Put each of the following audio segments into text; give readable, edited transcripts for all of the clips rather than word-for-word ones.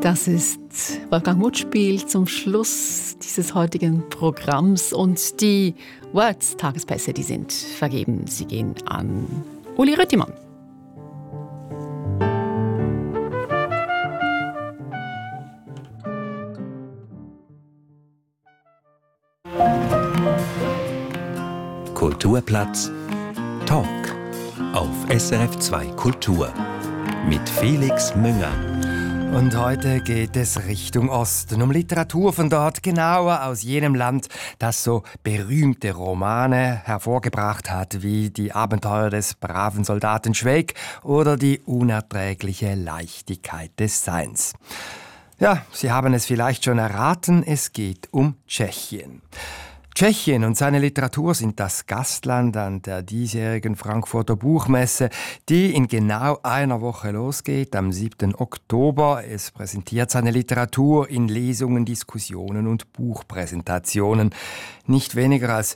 Das ist Wolfgang Mutspiel zum Schluss dieses heutigen Programms. Und die Words-Tagespässe, die sind vergeben. Sie gehen an Uli Rüttimann. Kulturplatz Talk auf SRF 2 Kultur mit Felix Münger. Und heute geht es Richtung Osten, um Literatur von dort, genauer aus jenem Land, das so berühmte Romane hervorgebracht hat, wie Die Abenteuer des braven Soldaten Schweig oder Die unerträgliche Leichtigkeit des Seins. Ja, Sie haben es vielleicht schon erraten, es geht um Tschechien. Tschechien und seine Literatur sind das Gastland an der diesjährigen Frankfurter Buchmesse, die in genau einer Woche losgeht, am 7. Oktober. Es präsentiert seine Literatur in Lesungen, Diskussionen und Buchpräsentationen. Nicht weniger als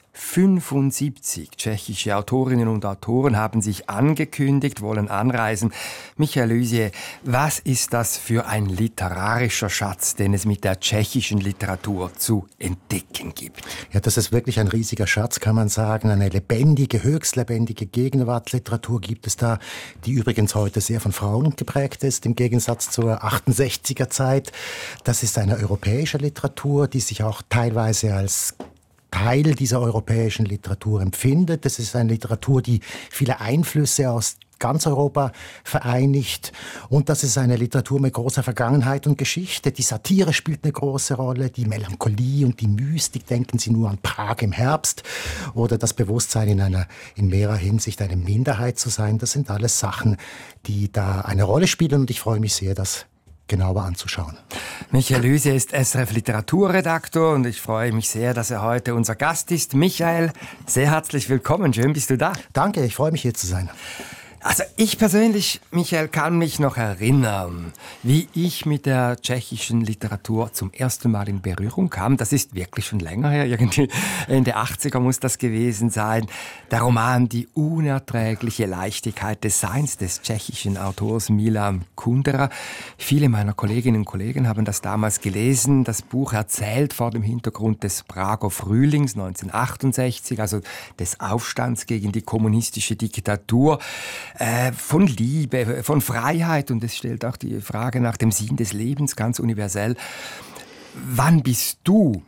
75 tschechische Autorinnen und Autoren haben sich angekündigt, wollen anreisen. Michael Lysier, was ist das für ein literarischer Schatz, den es mit der tschechischen Literatur zu entdecken gibt? Ja, das ist wirklich ein riesiger Schatz, kann man sagen. Eine lebendige, höchst lebendige Gegenwartsliteratur gibt es da, die übrigens heute sehr von Frauen geprägt ist, im Gegensatz zur 68er Zeit. Das ist eine europäische Literatur, die sich auch teilweise als Teil dieser europäischen Literatur empfindet. Das ist eine Literatur, die viele Einflüsse aus ganz Europa vereinigt. Und das ist eine Literatur mit großer Vergangenheit und Geschichte. Die Satire spielt eine große Rolle, die Melancholie und die Mystik. Denken Sie nur an Prag im Herbst oder das Bewusstsein, in mehrerer Hinsicht eine Minderheit zu sein. Das sind alles Sachen, die da eine Rolle spielen, und ich freue mich sehr, das genauer anzuschauen. Michael Lysier ist SRF Literaturredaktor und ich freue mich sehr, dass er heute unser Gast ist. Michael, sehr herzlich willkommen. Schön, bist du da. Danke, ich freue mich, hier zu sein. Also ich persönlich, Michael, kann mich noch erinnern, wie ich mit der tschechischen Literatur zum ersten Mal in Berührung kam. Das ist wirklich schon länger her, irgendwie Ende 80er muss das gewesen sein. Der Roman Die unerträgliche Leichtigkeit des Seins des tschechischen Autors Milan Kundera. Viele meiner Kolleginnen und Kollegen haben das damals gelesen. Das Buch erzählt vor dem Hintergrund des Prager Frühlings 1968, also des Aufstands gegen die kommunistische Diktatur. Von Liebe, von Freiheit, und es stellt auch die Frage nach dem Sinn des Lebens ganz universell. Wann bist du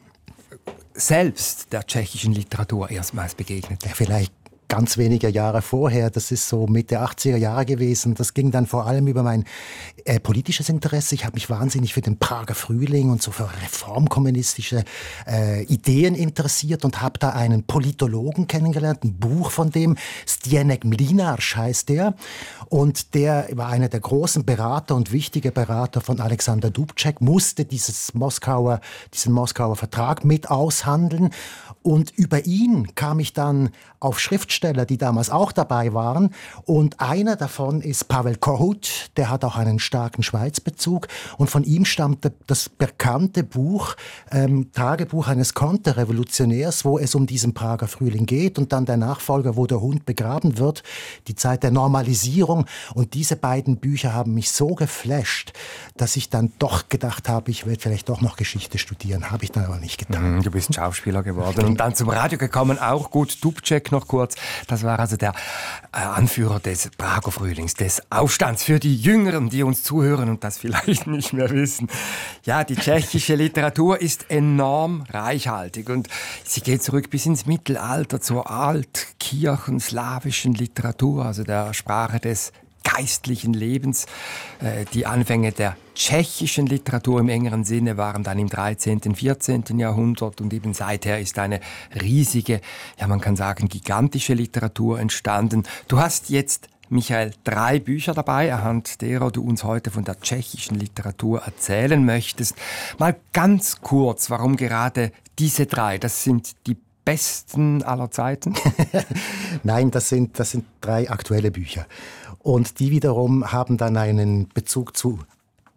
selbst der tschechischen Literatur erstmals begegnet? Ja, vielleicht ganz wenige Jahre vorher, das ist so Mitte 80er Jahre gewesen. Das ging dann vor allem über mein politisches Interesse. Ich habe mich wahnsinnig für den Prager Frühling und so für reformkommunistische Ideen interessiert und habe da einen Politologen kennengelernt, ein Buch von dem, Zdeněk Mlynář heißt der. Und der war einer der großen Berater und wichtige Berater von Alexander Dubček, musste diesen Moskauer Vertrag mit aushandeln. Und über ihn kam ich dann auf Schriftsteller, die damals auch dabei waren. Und einer davon ist Pavel Kohut, der hat auch einen starken Schweizbezug. Und von ihm stammt das bekannte Buch, Tagebuch eines Konterrevolutionärs, wo es um diesen Prager Frühling geht. Und dann der Nachfolger, wo der Hund begraben wird, die Zeit der Normalisierung. Und diese beiden Bücher haben mich so geflasht, dass ich dann doch gedacht habe, ich werde vielleicht doch noch Geschichte studieren. Habe ich dann aber nicht getan. Du bist ein Schauspieler geworden und dann zum Radio gekommen, auch gut. Dubček noch kurz. Das war also der Anführer des Prager Frühlings, des Aufstands für die Jüngeren, die uns zuhören und das vielleicht nicht mehr wissen. Ja, die tschechische Literatur ist enorm reichhaltig und sie geht zurück bis ins Mittelalter zur altkirchenslawischen Literatur, also der Sprache des geistlichen Lebens. Die Anfänge der tschechischen Literatur im engeren Sinne waren dann im 13., 14. Jahrhundert und eben seither ist eine riesige, ja man kann sagen gigantische Literatur entstanden. Du hast jetzt, Michael, 3 Bücher dabei, anhand derer du uns heute von der tschechischen Literatur erzählen möchtest. Mal ganz kurz, warum gerade diese 3? Das sind die besten aller Zeiten? Nein, das sind 3 aktuelle Bücher. Und die wiederum haben dann einen Bezug zu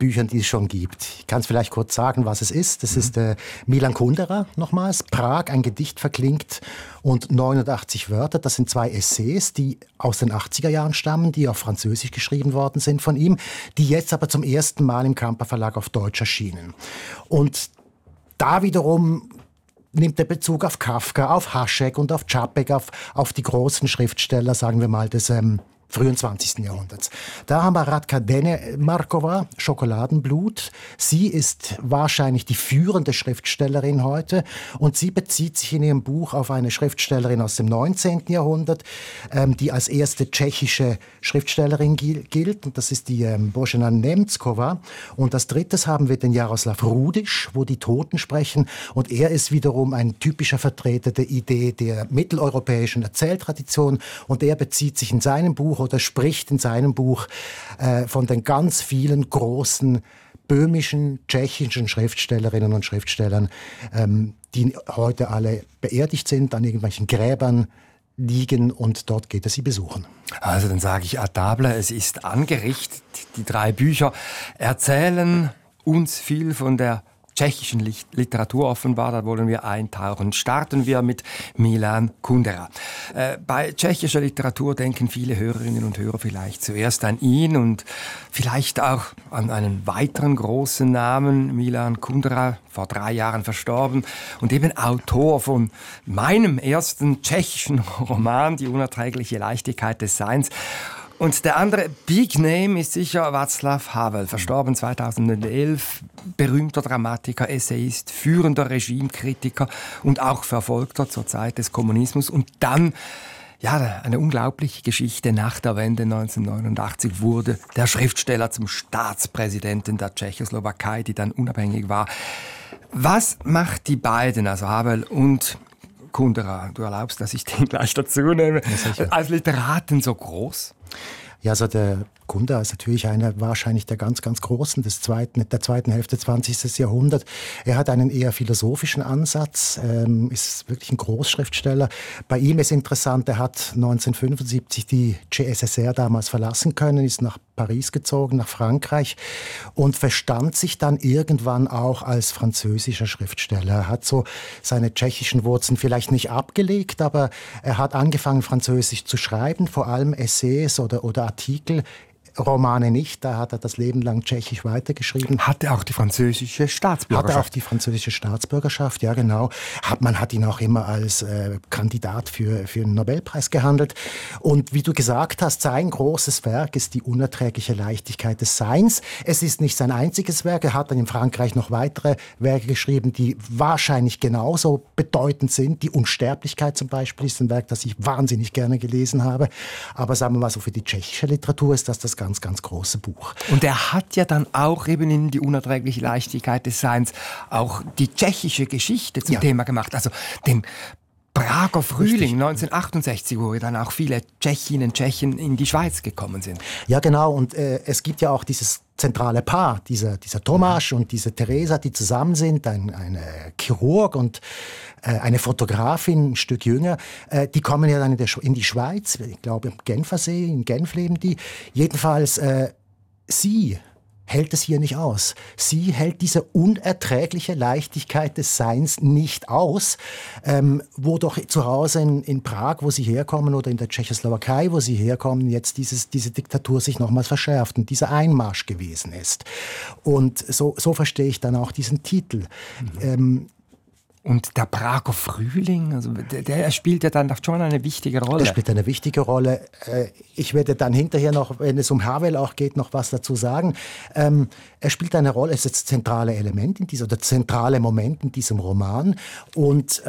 Büchern, die es schon gibt. Ich kann es vielleicht kurz sagen, was es ist. Das ist Milan Kundera, nochmals. Prag, ein Gedicht verklingt und 89 Wörter. Das sind 2 Essays, die aus den 80er Jahren stammen, die auf Französisch geschrieben worden sind von ihm, die jetzt aber zum ersten Mal im Kamper Verlag auf Deutsch erschienen. Und da wiederum nimmt er Bezug auf Kafka, auf Hašek und auf Čapek, auf die großen Schriftsteller, sagen wir mal, des frühen 20. Jahrhunderts. Da haben wir Radka Denemarkova, Schokoladenblut. Sie ist wahrscheinlich die führende Schriftstellerin heute und sie bezieht sich in ihrem Buch auf eine Schriftstellerin aus dem 19. Jahrhundert, die als erste tschechische Schriftstellerin gilt. Und das ist die Božena Němcová. Und als drittes haben wir den Jaroslav Rudiš, wo die Toten sprechen. Und er ist wiederum ein typischer Vertreter der Idee der mitteleuropäischen Erzähltradition. Und er bezieht sich in seinem Buch oder spricht in seinem Buch von den ganz vielen großen böhmischen, tschechischen Schriftstellerinnen und Schriftstellern, die heute alle beerdigt sind, an irgendwelchen Gräbern liegen und dort geht er sie besuchen. Also dann sage ich à table, es ist angerichtet. Die 3 Bücher erzählen uns viel von der tschechischen Literatur offenbar, da wollen wir eintauchen. Starten wir mit Milan Kundera. Bei tschechischer Literatur denken viele Hörerinnen und Hörer vielleicht zuerst an ihn und vielleicht auch an einen weiteren großen Namen, Milan Kundera, vor 3 Jahren verstorben und eben Autor von meinem ersten tschechischen Roman, Die unerträgliche Leichtigkeit des Seins. Und der andere Big Name ist sicher Václav Havel, verstorben 2011, berühmter Dramatiker, Essayist, führender Regimekritiker und auch Verfolgter zur Zeit des Kommunismus. Und dann, ja, eine unglaubliche Geschichte, nach der Wende 1989 wurde der Schriftsteller zum Staatspräsidenten der Tschechoslowakei, die dann unabhängig war. Was macht die beiden, also Havel und Kundera, du erlaubst, dass ich den gleich dazu nehme, als Literaten so groß? Ja, also der Kundera ist natürlich einer wahrscheinlich der ganz, ganz Großen der zweiten Hälfte des 20. Jahrhunderts. Er hat einen eher philosophischen Ansatz, ist wirklich ein Großschriftsteller. Bei ihm ist interessant, er hat 1975 die CSSR damals verlassen können, ist nach Paris gezogen, nach Frankreich und verstand sich dann irgendwann auch als französischer Schriftsteller. Er hat so seine tschechischen Wurzeln vielleicht nicht abgelegt, aber er hat angefangen, Französisch zu schreiben, vor allem Essays oder Artikel. Romane nicht, da hat er das Leben lang Tschechisch weitergeschrieben. Hat er auch die französische Staatsbürgerschaft? Hat er auch die französische Staatsbürgerschaft, ja genau. Man hat ihn auch immer als Kandidat für einen Nobelpreis gehandelt. Und wie du gesagt hast, sein großes Werk ist Die unerträgliche Leichtigkeit des Seins. Es ist nicht sein einziges Werk, er hat dann in Frankreich noch weitere Werke geschrieben, die wahrscheinlich genauso bedeutend sind. Die Unsterblichkeit zum Beispiel ist ein Werk, das ich wahnsinnig gerne gelesen habe. Aber sagen wir mal so, für die tschechische Literatur ist das ganz, ganz große Buch. Und er hat ja dann auch eben in Die unerträgliche Leichtigkeit des Seins auch die tschechische Geschichte zum Thema gemacht. Also den Prager Frühling 1968, wo dann auch viele Tschechinnen und Tschechen in die Schweiz gekommen sind. Ja, genau. Und es gibt ja auch dieses zentrale Paar, dieser Tomáš und diese Teresa, die zusammen sind, ein Chirurg und eine Fotografin, ein Stück jünger, die kommen ja dann in die Schweiz, ich glaube im Genfersee, in Genf leben die. Jedenfalls, sie hält es hier nicht aus. Sie hält diese unerträgliche Leichtigkeit des Seins nicht aus, wo doch zu Hause in Prag, wo sie herkommen, oder in der Tschechoslowakei, wo sie herkommen, jetzt diese Diktatur sich nochmals verschärft und dieser Einmarsch gewesen ist. Und so verstehe ich dann auch diesen Titel. Und der Prager Frühling, also der spielt ja dann doch schon eine wichtige Rolle. Der spielt eine wichtige Rolle. Ich werde dann hinterher noch, wenn es um Havel auch geht, noch was dazu sagen. Er spielt eine Rolle, es ist das zentrale Element oder zentrale Moment in diesem Roman. Und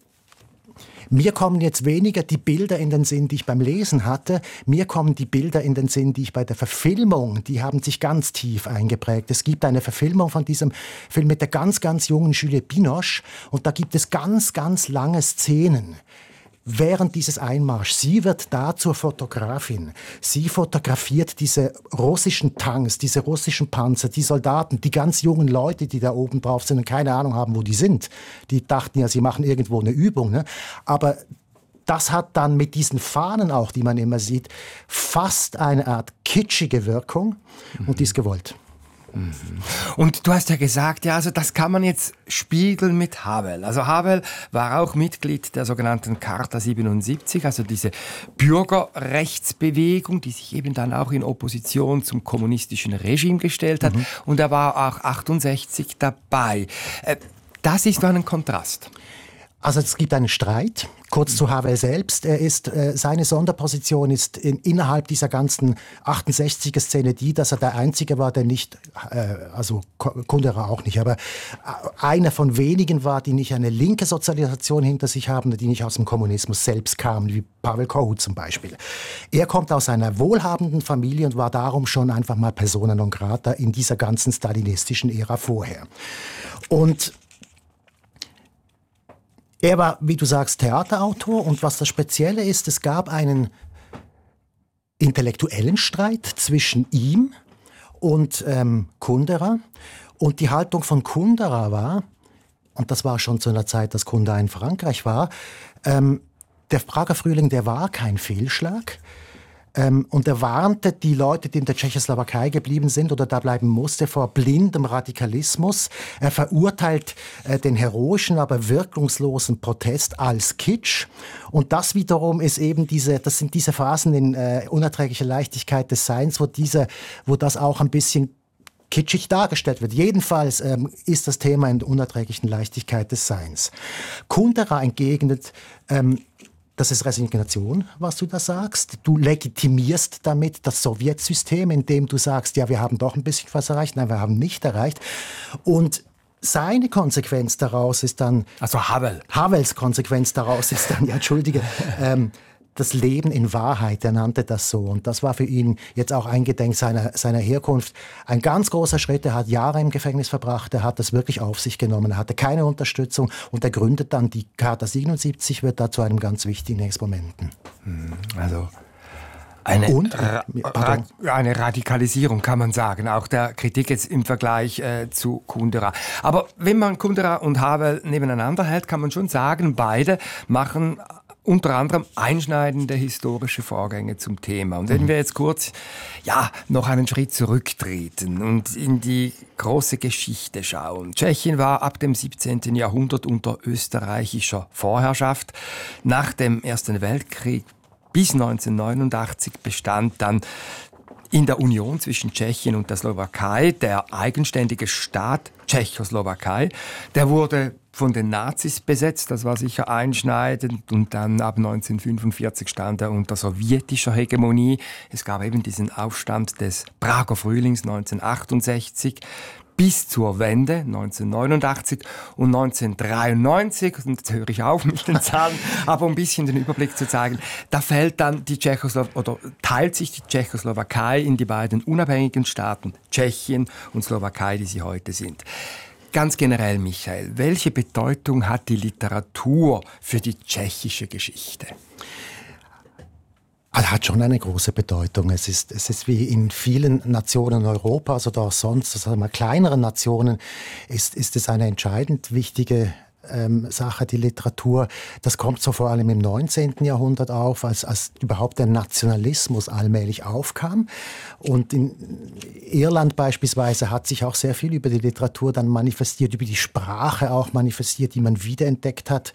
mir kommen jetzt weniger die Bilder in den Sinn, die ich beim Lesen hatte. Mir kommen die Bilder in den Sinn, die ich bei der Verfilmung, die haben sich ganz tief eingeprägt. Es gibt eine Verfilmung von diesem Film mit der ganz, ganz jungen Juliette Binoche und da gibt es ganz, ganz lange Szenen während dieses Einmarschs. Sie wird da zur Fotografin. Sie fotografiert diese russischen Tanks, diese russischen Panzer, die Soldaten, die ganz jungen Leute, die da oben drauf sind und keine Ahnung haben, wo die sind. Die dachten ja, sie machen irgendwo eine Übung. Ne? Aber das hat dann mit diesen Fahnen auch, die man immer sieht, fast eine Art kitschige Wirkung und die ist gewollt. Und du hast ja gesagt, ja, also das kann man jetzt spiegeln mit Havel. Also Havel war auch Mitglied der sogenannten Charta 77, also diese Bürgerrechtsbewegung, die sich eben dann auch in Opposition zum kommunistischen Regime gestellt hat. Und er war auch 68 dabei. Das ist doch ein Kontrast. Also es gibt einen Streit. Kurz zu Havel selbst. Seine Sonderposition ist innerhalb dieser ganzen 68er-Szene die, dass er der Einzige war, der nicht, also Kundera auch nicht, aber einer von wenigen war, die nicht eine linke Sozialisation hinter sich haben, die nicht aus dem Kommunismus selbst kamen, wie Pavel Kohut zum Beispiel. Er kommt aus einer wohlhabenden Familie und war darum schon einfach mal persona non grata in dieser ganzen stalinistischen Ära vorher. Und er war, wie du sagst, Theaterautor, und was das Spezielle ist, es gab einen intellektuellen Streit zwischen ihm und Kundera. Und die Haltung von Kundera war, und das war schon zu einer Zeit, dass Kundera in Frankreich war, der Prager Frühling, der war kein Fehlschlag. Und er warnte die Leute, die in der Tschechoslowakei geblieben sind oder da bleiben mussten, vor blindem Radikalismus. Er verurteilt den heroischen, aber wirkungslosen Protest als Kitsch. Und das wiederum ist eben das sind diese Phasen in unerträglicher Leichtigkeit des Seins, wo das auch ein bisschen kitschig dargestellt wird. Jedenfalls ist das Thema in der unerträglichen Leichtigkeit des Seins. Kundera entgegnet, das ist Resignation, was du da sagst. Du legitimierst damit das Sowjetsystem, indem du sagst, ja, wir haben doch ein bisschen was erreicht. Nein, wir haben nicht erreicht. Und seine Konsequenz daraus ist dann... Also Havels Konsequenz daraus ist dann, ja, entschuldige, das Leben in Wahrheit, er nannte das so. Und das war für ihn jetzt auch eingedenk seiner Herkunft ein ganz großer Schritt. Er hat Jahre im Gefängnis verbracht, er hat das wirklich auf sich genommen, er hatte keine Unterstützung und er gründet dann die Charta 77, wird da zu einem ganz wichtigen Exponenten. Also eine Radikalisierung, kann man sagen, auch der Kritik jetzt im Vergleich zu Kundera. Aber wenn man Kundera und Havel nebeneinander hält, kann man schon sagen, beide machen unter anderem einschneidende historische Vorgänge zum Thema. Und wenn wir jetzt kurz noch einen Schritt zurücktreten und in die große Geschichte schauen. Tschechien war ab dem 17. Jahrhundert unter österreichischer Vorherrschaft. Nach dem Ersten Weltkrieg bis 1989 bestand dann in der Union zwischen Tschechien und der Slowakei der eigenständige Staat Tschechoslowakei. Der wurde von den Nazis besetzt, das war sicher einschneidend, und dann ab 1945 stand er unter sowjetischer Hegemonie. Es gab eben diesen Aufstand des Prager Frühlings 1968 bis zur Wende 1989 und 1993, und jetzt höre ich auf mit den Zahlen, aber um ein bisschen den Überblick zu zeigen, da fällt dann teilt sich die Tschechoslowakei in die beiden unabhängigen Staaten Tschechien und Slowakei, die sie heute sind. Ganz generell, Michael, welche Bedeutung hat die Literatur für die tschechische Geschichte? Hat schon eine große Bedeutung. Es ist wie in vielen Nationen Europas oder auch sonst, also kleineren Nationen, ist es eine entscheidend wichtige Sache, die Literatur. Das kommt so vor allem im 19. Jahrhundert auf, als überhaupt der Nationalismus allmählich aufkam. Und in Irland beispielsweise hat sich auch sehr viel über die Literatur dann manifestiert, über die Sprache auch manifestiert, die man wiederentdeckt hat.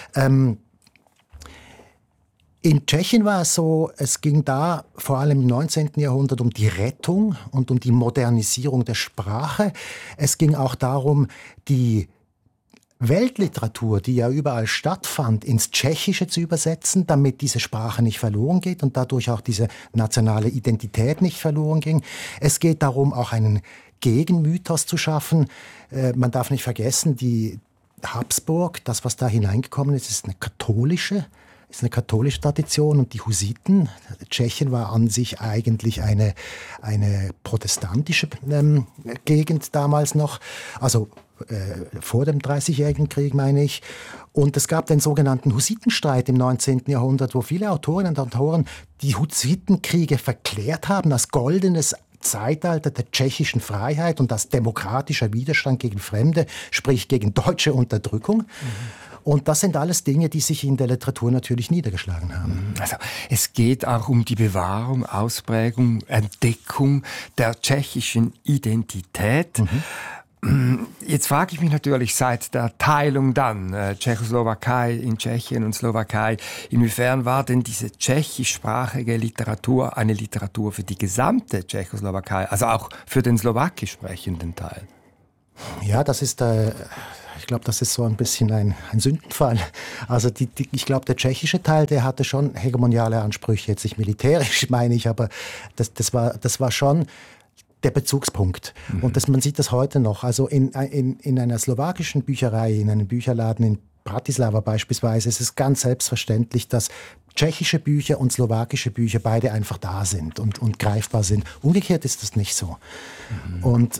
In Tschechien war es so, es ging da vor allem im 19. Jahrhundert um die Rettung und um die Modernisierung der Sprache. Es ging auch darum, die Weltliteratur, die ja überall stattfand, ins Tschechische zu übersetzen, damit diese Sprache nicht verloren geht und dadurch auch diese nationale Identität nicht verloren ging. Es geht darum, auch einen Gegenmythos zu schaffen. Man darf nicht vergessen, die Habsburg, das, was da hineingekommen ist, ist eine katholische Tradition, und die Hussiten, Tschechien war an sich eigentlich eine protestantische Gegend damals noch, also vor dem Dreißigjährigen Krieg, meine ich. Und es gab den sogenannten Hussitenstreit im 19. Jahrhundert, wo viele Autorinnen und Autoren die Hussitenkriege verklärt haben als goldenes Zeitalter der tschechischen Freiheit und als demokratischer Widerstand gegen Fremde, sprich gegen deutsche Unterdrückung. Und das sind alles Dinge, die sich in der Literatur natürlich niedergeschlagen haben. Also es geht auch um die Bewahrung, Ausprägung, Entdeckung der tschechischen Identität. Jetzt frage ich mich natürlich seit der Teilung dann, Tschechoslowakei in Tschechien und Slowakei, inwiefern war denn diese tschechischsprachige Literatur eine Literatur für die gesamte Tschechoslowakei, also auch für den slowakisch sprechenden Teil? Ja, das ist ich glaube, das ist so ein bisschen ein Sündenfall. Also ich glaube, der tschechische Teil, der hatte schon hegemoniale Ansprüche, jetzt nicht militärisch, meine ich, aber das war schon der Bezugspunkt. Und man sieht das heute noch. Also in einer slowakischen Bücherei, in einem Bücherladen in Bratislava beispielsweise, ist es ganz selbstverständlich, dass tschechische Bücher und slowakische Bücher beide einfach da sind und greifbar sind. Umgekehrt ist das nicht so. Und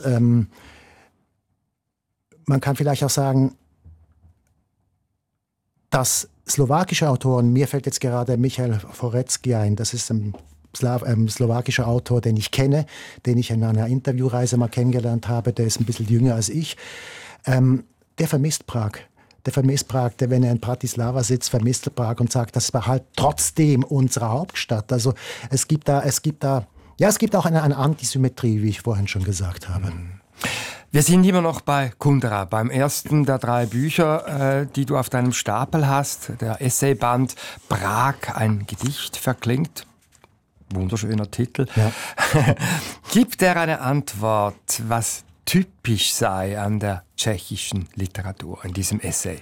man kann vielleicht auch sagen, dass slowakische Autoren, mir fällt jetzt gerade Michael Forecki ein, das ist ein slowakischer Autor, den ich kenne, den ich in einer Interviewreise mal kennengelernt habe, der ist ein bisschen jünger als ich, der vermisst Prag. Der vermisst Prag, der, wenn er in Bratislava sitzt, vermisst Prag und sagt, das war halt trotzdem unsere Hauptstadt. Also es gibt auch eine Antisymmetrie, wie ich vorhin schon gesagt habe. Wir sind immer noch bei Kundera, beim ersten der 3 Bücher, die du auf deinem Stapel hast, der Essayband Prag, ein Gedicht verklingt. Wunderschöner Titel. Ja. Gibt er eine Antwort, was typisch sei an der tschechischen Literatur in diesem Essay?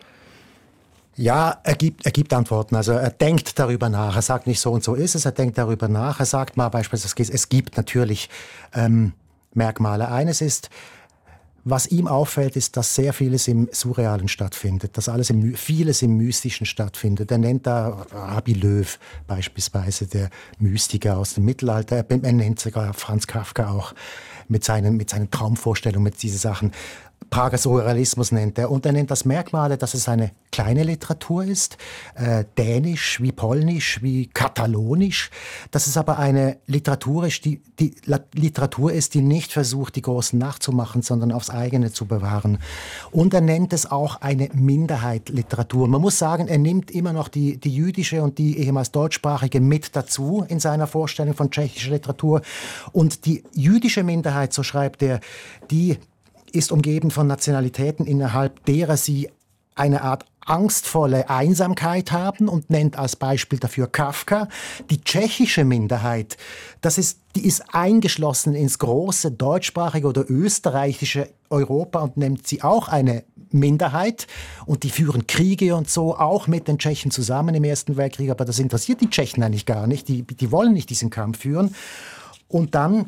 Ja, er gibt Antworten. Also er denkt darüber nach. Er sagt nicht so und so ist es. Er denkt darüber nach. Er sagt mal beispielsweise, es gibt natürlich Merkmale. Eines ist, was ihm auffällt, ist, dass sehr vieles im Surrealen stattfindet, dass vieles im Mystischen stattfindet. Er nennt da Rabbi Löw beispielsweise, der Mystiker aus dem Mittelalter. Er nennt sogar Franz Kafka auch mit seinen Traumvorstellungen, mit diesen Sachen. Prager Surrealismus nennt er. Und er nennt das Merkmale, dass es eine kleine Literatur ist, dänisch wie polnisch wie katalonisch, dass es aber eine Literatur ist, die Literatur ist, die nicht versucht, die Großen nachzumachen, sondern aufs eigene zu bewahren. Und er nennt es auch eine Minderheit-Literatur. Man muss sagen, er nimmt immer noch die jüdische und die ehemals deutschsprachige mit dazu in seiner Vorstellung von tschechischer Literatur. Und die jüdische Minderheit, so schreibt er, die ist umgeben von Nationalitäten, innerhalb derer sie eine Art angstvolle Einsamkeit haben und nennt als Beispiel dafür Kafka. Die tschechische Minderheit, die ist eingeschlossen ins große deutschsprachige oder österreichische Europa und nennt sie auch eine Minderheit. Und die führen Kriege und so, auch mit den Tschechen zusammen im Ersten Weltkrieg. Aber das interessiert die Tschechen eigentlich gar nicht. Die wollen nicht diesen Kampf führen. Und dann,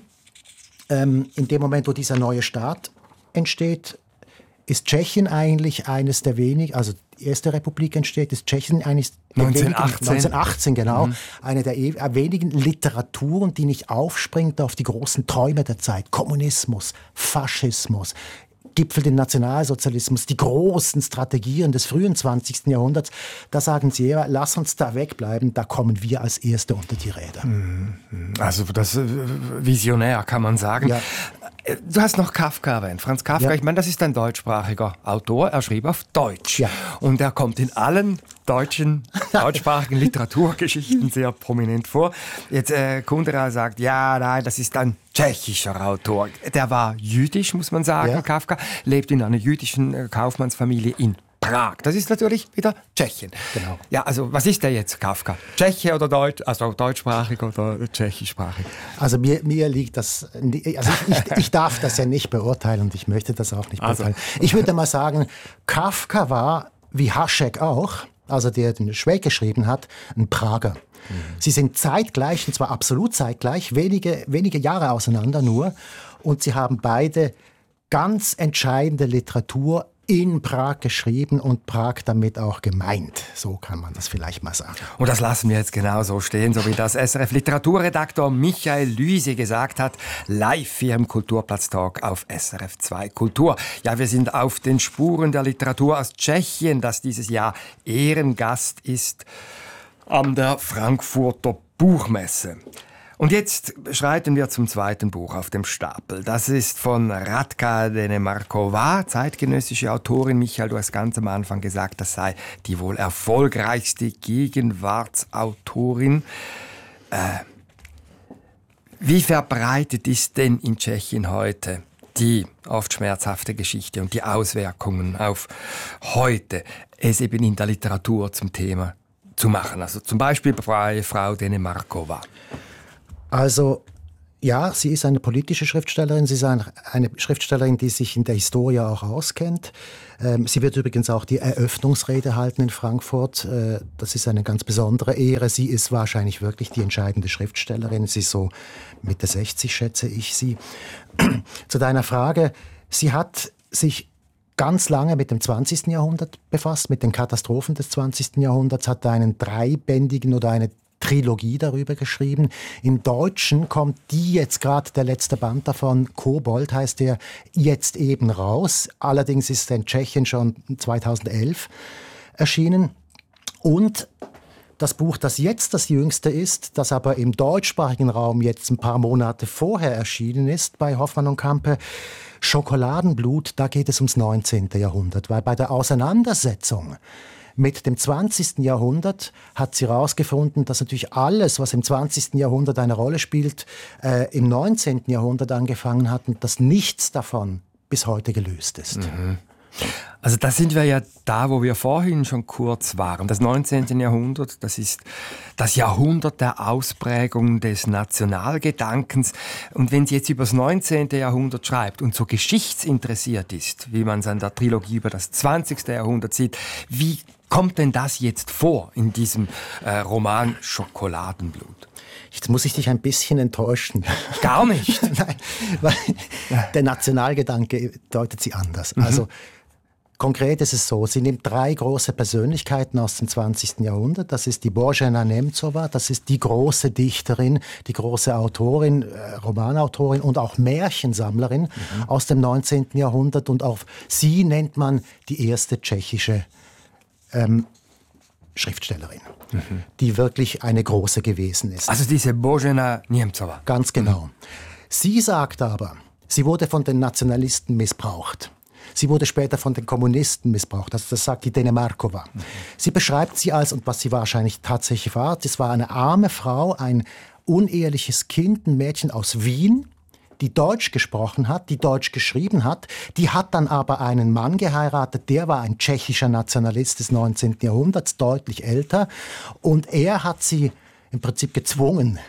in dem Moment, wo dieser neue Staat entsteht, ist Tschechien eigentlich eines der wenigen, also die erste Republik entsteht, ist Tschechien eigentlich 1918 genau, eine der wenigen Literaturen, die nicht aufspringt auf die großen Träume der Zeit. Kommunismus, Faschismus, gipfelt den Nationalsozialismus, die großen Strategien des frühen 20. Jahrhunderts. Da sagen sie, ja, lass uns da wegbleiben, da kommen wir als Erste unter die Räder. Also das visionär, kann man sagen. Ja. Du hast noch Kafka erwähnt, Franz Kafka. Ja. Ich meine, das ist ein deutschsprachiger Autor. Er schrieb auf Deutsch. Ja. Und er kommt in allen deutschsprachigen Literaturgeschichten sehr prominent vor. Jetzt Kundera sagt, ja, nein, das ist ein tschechischer Autor. Der war jüdisch, muss man sagen, ja. Kafka. Lebt in einer jüdischen Kaufmannsfamilie in Prag. Das ist natürlich wieder Tschechien. Genau. Ja, also was ist der jetzt, Kafka? Tscheche oder Deutsch, also deutschsprachig oder tschechischsprachig? Also mir liegt das, also ich darf das ja nicht beurteilen und ich möchte das auch nicht beurteilen. Also. Ich würde mal sagen, Kafka war, wie Hašek auch, also der den Schweig geschrieben hat, ein Prager. Sie sind zeitgleich, und zwar absolut zeitgleich, wenige Jahre auseinander nur, und sie haben beide ganz entscheidende Literatur in Prag geschrieben und Prag damit auch gemeint. So kann man das vielleicht mal sagen. Und das lassen wir jetzt genau so stehen, so wie das SRF-Literaturredaktor Michael Lüsi gesagt hat, live hier im Kulturplatz-Talk auf SRF 2 Kultur. Ja, wir sind auf den Spuren der Literatur aus Tschechien, das dieses Jahr Ehrengast ist an der Frankfurter Buchmesse. Und jetzt schreiten wir zum zweiten Buch auf dem Stapel. Das ist von Radka Denemarkova, zeitgenössische Autorin. Michael, du hast ganz am Anfang gesagt, das sei die wohl erfolgreichste Gegenwartsautorin. Wie verbreitet ist denn in Tschechien heute die oft schmerzhafte Geschichte und die Auswirkungen auf heute, es eben in der Literatur zum Thema zu machen? Also zum Beispiel bei Frau Denemarkova. Also ja, sie ist eine politische Schriftstellerin. Sie ist eine Schriftstellerin, die sich in der Historie auch auskennt. Sie wird übrigens auch die Eröffnungsrede halten in Frankfurt. Das ist eine ganz besondere Ehre. Sie ist wahrscheinlich wirklich die entscheidende Schriftstellerin. Sie ist so Mitte 60, schätze ich sie. Zu deiner Frage. Sie hat sich ganz lange mit dem 20. Jahrhundert befasst, mit den Katastrophen des 20. Jahrhunderts, hat einen dreibändigen oder eine Trilogie darüber geschrieben. Im Deutschen kommt die jetzt gerade, der letzte Band davon, Kobold heißt der, jetzt eben raus. Allerdings ist er in Tschechien schon 2011 erschienen. Und das Buch, das jetzt das jüngste ist, das aber im deutschsprachigen Raum jetzt ein paar Monate vorher erschienen ist, bei Hoffmann und Campe, Schokoladenblut, da geht es ums 19. Jahrhundert. Weil bei der Auseinandersetzung mit dem 20. Jahrhundert hat sie herausgefunden, dass natürlich alles, was im 20. Jahrhundert eine Rolle spielt, im 19. Jahrhundert angefangen hat und dass nichts davon bis heute gelöst ist. Mhm. Also da sind wir ja da, wo wir vorhin schon kurz waren. Das 19. Jahrhundert, das ist das Jahrhundert der Ausprägung des Nationalgedankens. Und wenn sie jetzt über das 19. Jahrhundert schreibt und so geschichtsinteressiert ist, wie man es an der Trilogie über das 20. Jahrhundert sieht, wie kommt denn das jetzt vor in diesem Roman Schokoladenblut? Jetzt muss ich dich ein bisschen enttäuschen. Gar nicht? Nein, weil der Nationalgedanke deutet sie anders. Also konkret ist es so, sie nimmt drei große Persönlichkeiten aus dem 20. Jahrhundert. Das ist die Božena Němcová, das ist die große Dichterin, die große Autorin, Romanautorin und auch Märchensammlerin aus dem 19. Jahrhundert. Und auch sie nennt man die erste tschechische Schriftstellerin, die wirklich eine große gewesen ist. Also diese Božena Němcová. Ganz genau. Sie sagt aber, sie wurde von den Nationalisten missbraucht. Sie wurde später von den Kommunisten missbraucht. Also das sagt die Denemarkova. Sie beschreibt sie als, und was sie wahrscheinlich tatsächlich war, das war eine arme Frau, ein uneheliches Kind, ein Mädchen aus Wien, die Deutsch gesprochen hat, die Deutsch geschrieben hat. Die hat dann aber einen Mann geheiratet, der war ein tschechischer Nationalist des 19. Jahrhunderts, deutlich älter. Und er hat sie im Prinzip gezwungen,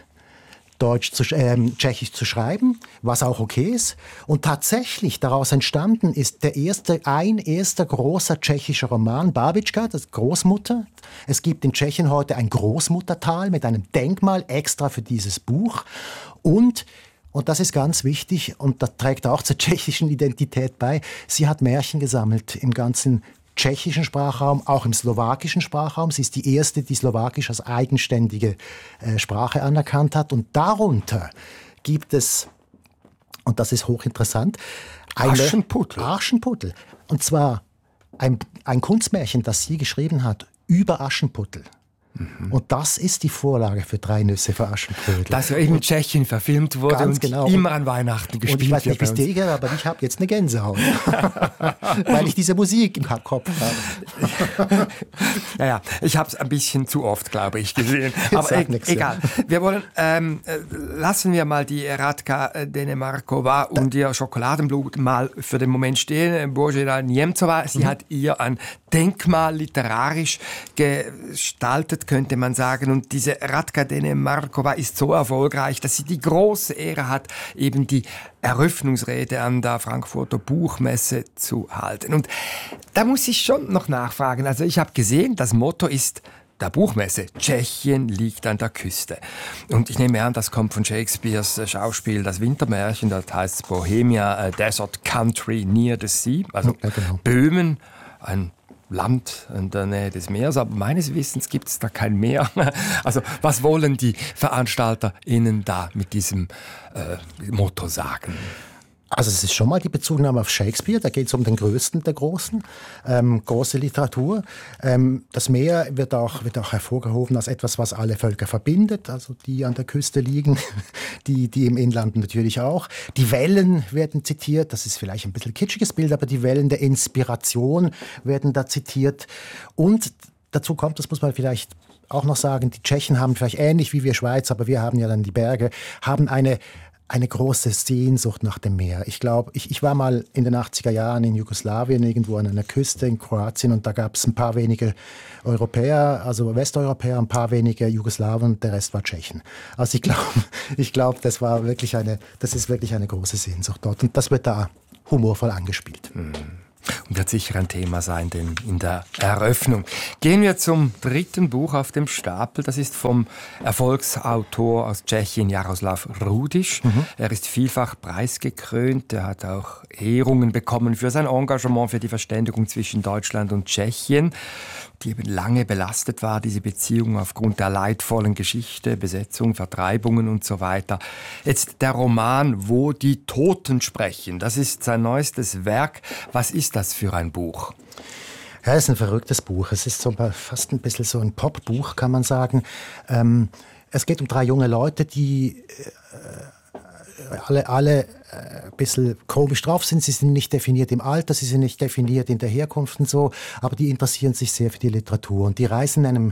Tschechisch zu schreiben, was auch okay ist. Und tatsächlich daraus entstanden ist ein erster großer tschechischer Roman, Babička, das Großmutter. Es gibt in Tschechien heute ein Großmuttertal mit einem Denkmal extra für dieses Buch. Und das ist ganz wichtig und das trägt auch zur tschechischen Identität bei. Sie hat Märchen gesammelt im ganzen tschechischen Sprachraum, auch im slowakischen Sprachraum. Sie ist die erste, die Slowakisch als eigenständige Sprache anerkannt hat. Und darunter gibt es, und das ist hochinteressant, Aschenputtel. Und zwar ein Kunstmärchen, das sie geschrieben hat, über Aschenputtel. Und das ist die Vorlage für Drei Nüsse für Aschenbrödel. Das ja eben in Tschechien verfilmt wurde und genau. Immer an Weihnachten gespielt wird. Und ich weiß nicht, wie es dir geht, aber ich habe jetzt eine Gänsehaut. Weil ich diese Musik im Kopf habe. Ja, ich habe es ein bisschen zu oft, glaube ich, gesehen. Aber egal. Wir wollen, lassen wir mal die Radka Denemarkova und ihr Schokoladenblut mal für den Moment stehen. Božena Němcová, sie hat ihr ein Denkmal literarisch gestaltet, könnte man sagen. Und diese Radka Denemarkova ist so erfolgreich, dass sie die große Ehre hat, eben die Eröffnungsrede an der Frankfurter Buchmesse zu halten. Und da muss ich schon noch nachfragen. Also ich habe gesehen, das Motto ist der Buchmesse: Tschechien liegt an der Küste. Und ich nehme an, das kommt von Shakespeares Schauspiel Das Wintermärchen. Das heißt Bohemia, a desert country near the sea. Also genau. Böhmen, ein Land in der Nähe des Meeres, aber meines Wissens gibt es da kein Meer. Also was wollen die VeranstalterInnen da mit diesem Motto sagen? Also es ist schon mal die Bezugnahme auf Shakespeare, da geht es um den Größten der Großen, große Literatur. Das Meer wird auch hervorgehoben als etwas, was alle Völker verbindet, also die an der Küste liegen, die im Inland natürlich auch. Die Wellen werden zitiert, das ist vielleicht ein bisschen kitschiges Bild, aber die Wellen der Inspiration werden da zitiert. Und dazu kommt, das muss man vielleicht auch noch sagen, die Tschechen haben vielleicht ähnlich wie wir Schweiz, aber wir haben ja dann die Berge, haben eine große Sehnsucht nach dem Meer. Ich glaube, ich war mal in den 80er Jahren in Jugoslawien, irgendwo an einer Küste in Kroatien, und da gab es ein paar wenige Europäer, also Westeuropäer, ein paar wenige Jugoslawen, und der Rest war Tschechen. Also ich glaube, das ist wirklich eine große Sehnsucht dort, und das wird da humorvoll angespielt. Und wird sicher ein Thema sein, denn in der Eröffnung. Gehen wir zum dritten Buch auf dem Stapel. Das ist vom Erfolgsautor aus Tschechien, Jaroslav Rudiš. Er ist vielfach preisgekrönt. Er hat auch Ehrungen bekommen für sein Engagement für die Verständigung zwischen Deutschland und Tschechien, die eben lange belastet war, diese Beziehung aufgrund der leidvollen Geschichte, Besetzung, Vertreibungen und so weiter. Jetzt der Roman Wo die Toten sprechen. Das ist sein neuestes Werk. Was ist das für ein Buch? Ja, es ist ein verrücktes Buch. Es ist fast ein bisschen so ein Popbuch, kann man sagen. Es geht um 3 junge Leute, die alle ein bisschen komisch drauf sind. Sie sind nicht definiert im Alter, sie sind nicht definiert in der Herkunft und so, aber die interessieren sich sehr für die Literatur. Und die reisen in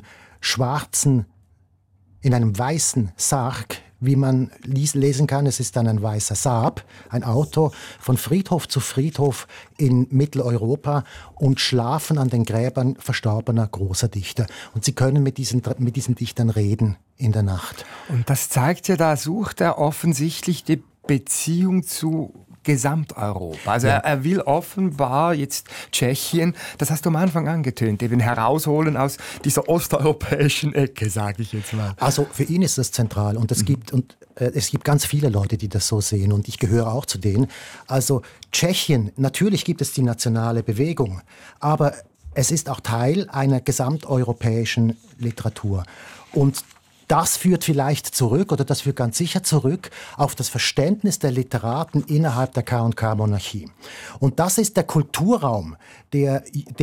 einem weißen Sarg, wie man lesen kann. Es ist dann ein weißer Saab, ein Auto, von Friedhof zu Friedhof in Mitteleuropa und schlafen an den Gräbern verstorbener großer Dichter. Und sie können mit diesen Dichtern reden in der Nacht. Und das zeigt ja, da sucht er offensichtlich die Beziehung zu Gesamteuropa. Also ja. Er will offenbar jetzt Tschechien, das hast du am Anfang angetönt, eben herausholen aus dieser osteuropäischen Ecke, sage ich jetzt mal. Also für ihn ist das zentral, und es gibt ganz viele Leute, die das so sehen, und ich gehöre auch zu denen. Also Tschechien, natürlich gibt es die nationale Bewegung, aber es ist auch Teil einer gesamteuropäischen Literatur. Und das führt vielleicht zurück, oder das führt ganz sicher zurück, auf das Verständnis der Literaten innerhalb der K&K-Monarchie. Und das ist der Kulturraum, den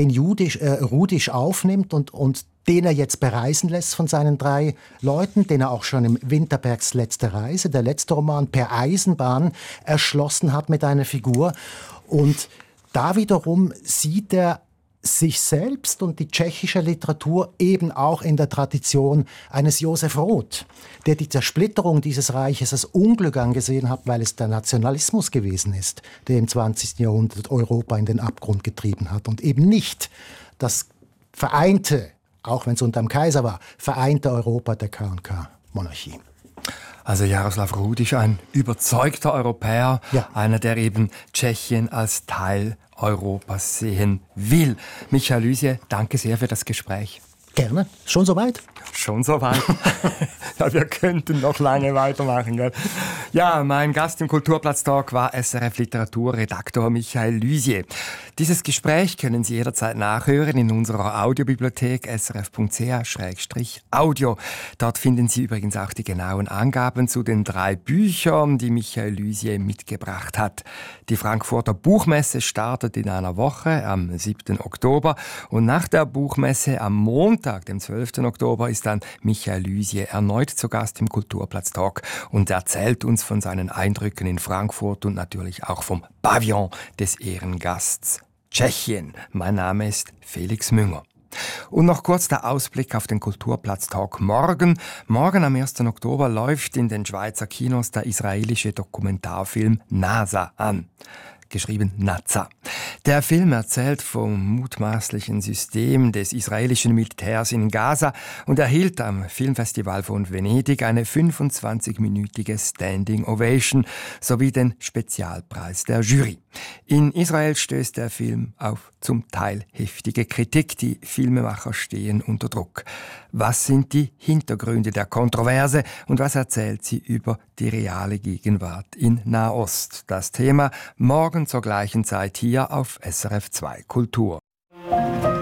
Rudiš aufnimmt und den er jetzt bereisen lässt von seinen 3 Leuten, den er auch schon im Winterbergs letzte Reise, der letzte Roman, per Eisenbahn erschlossen hat mit einer Figur. Und da wiederum sieht er sich selbst und die tschechische Literatur eben auch in der Tradition eines Josef Roth, der die Zersplitterung dieses Reiches als Unglück angesehen hat, weil es der Nationalismus gewesen ist, der im 20. Jahrhundert Europa in den Abgrund getrieben hat, und eben nicht das vereinte, auch wenn es unter dem Kaiser war, vereinte Europa der K&K-Monarchie. Also Jaroslav Rudiš, ein überzeugter Europäer, ja. Einer, der eben Tschechien als Teil Europas sehen will. Michael Lysier, danke sehr für das Gespräch. Gerne. Schon soweit? Schon soweit. Ja, wir könnten noch lange weitermachen. Gell? Ja, mein Gast im Kulturplatz-Talk war SRF-Literaturredaktor Michael Lysier. Dieses Gespräch können Sie jederzeit nachhören in unserer Audiobibliothek srf.ch/audio. Dort finden Sie übrigens auch die genauen Angaben zu den 3 Büchern, die Michael Lysier mitgebracht hat. Die Frankfurter Buchmesse startet in einer Woche am 7. Oktober und nach der Buchmesse am Montag, dem 12. Oktober, ist dann Michael Lysier erneut zu Gast im Kulturplatz-Talk und erzählt uns von seinen Eindrücken in Frankfurt und natürlich auch vom Pavillon des Ehrengasts Tschechien. Mein Name ist Felix Münger. Und noch kurz der Ausblick auf den Kulturplatz-Talk morgen. Morgen am 1. Oktober läuft in den Schweizer Kinos der israelische Dokumentarfilm NASA an. Geschrieben Naza. Der Film erzählt vom mutmaßlichen System des israelischen Militärs in Gaza und erhielt am Filmfestival von Venedig eine 25-minütige Standing Ovation sowie den Spezialpreis der Jury. In Israel stößt der Film auf zum Teil heftige Kritik. Die Filmemacher stehen unter Druck. Was sind die Hintergründe der Kontroverse und was erzählt sie über die reale Gegenwart in Nahost? Das Thema morgen zur gleichen Zeit hier auf SRF 2 Kultur.